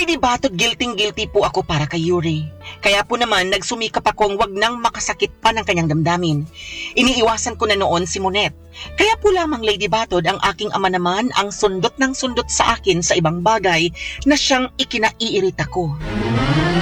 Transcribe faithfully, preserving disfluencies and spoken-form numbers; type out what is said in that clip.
Lady Batod, guilty-guilty po ako para kay Yuri. Kaya po naman nagsumikap akong wag nang makasakit pa ng kanyang damdamin. Iniiwasan ko na noon si Monet. Kaya po lamang, Lady Batod, ang aking ama naman ang sundot ng sundot sa akin sa ibang bagay na siyang ikinaiirita ko.